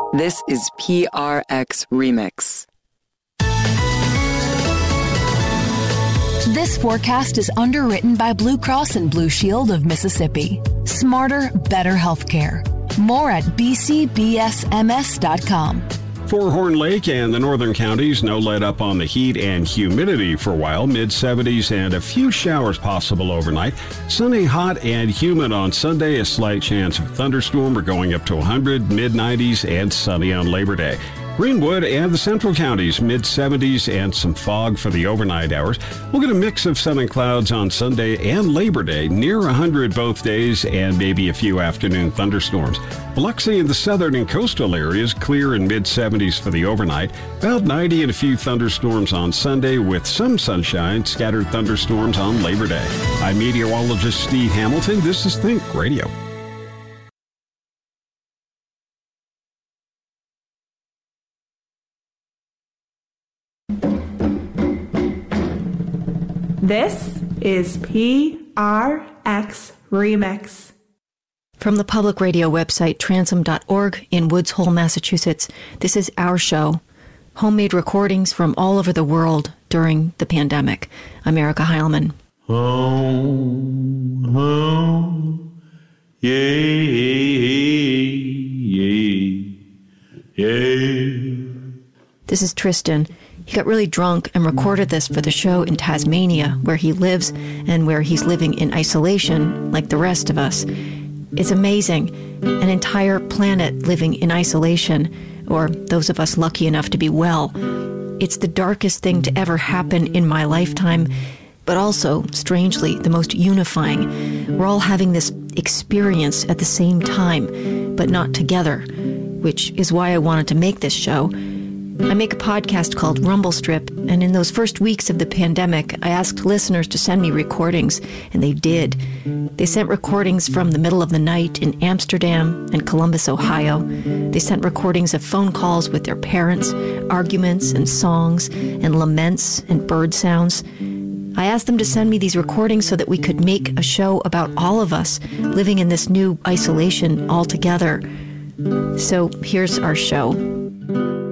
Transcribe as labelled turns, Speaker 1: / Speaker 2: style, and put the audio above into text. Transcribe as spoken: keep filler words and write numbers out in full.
Speaker 1: This is P R X Remix.
Speaker 2: This forecast is underwritten by Blue Cross and Blue Shield of Mississippi. Smarter, better healthcare. More at b c b s m s dot com.
Speaker 3: For Horn Lake and the northern counties, no let up on the heat and humidity for a while. mid seventies and a few showers possible overnight. Sunny, hot, and humid on Sunday. A slight chance of thunderstorm. We're going up to one hundred, mid nineties, and sunny on Labor Day. Greenwood and the central counties, mid seventies and some fog for the overnight hours. We'll get a mix of sun and clouds on Sunday and Labor Day, near one hundred both days, and maybe a few afternoon thunderstorms. Biloxi and the southern and coastal areas, clear in mid seventies for the overnight. About ninety and a few thunderstorms on Sunday with some sunshine, scattered thunderstorms on Labor Day. I'm meteorologist Steve Hamilton. This is Think Radio.
Speaker 4: This is P R X Remix.
Speaker 5: From the public radio website transom dot org in Woods Hole, Massachusetts, this is our show, homemade recordings from all over the world during the pandemic. I'm Erica Heilman.
Speaker 6: Home, home, yeah, yeah, yeah.
Speaker 5: This is Tristan. He got really drunk and recorded this for the show in Tasmania, where he lives and where he's living in isolation like the rest of us. It's amazing. An entire planet living in isolation, or those of us lucky enough to be well. It's the darkest thing to ever happen in my lifetime, but also, strangely, the most unifying. We're all having this experience at the same time, but not together, which is why I wanted to make this show. I make a podcast called Rumble Strip, and in those first weeks of the pandemic, I asked listeners to send me recordings, and they did. They sent recordings from the middle of the night in Amsterdam and Columbus, Ohio. They sent recordings of phone calls with their parents, arguments and songs and laments and bird sounds. I asked them to send me these recordings so that we could make a show about all of us living in this new isolation all together. So here's our show.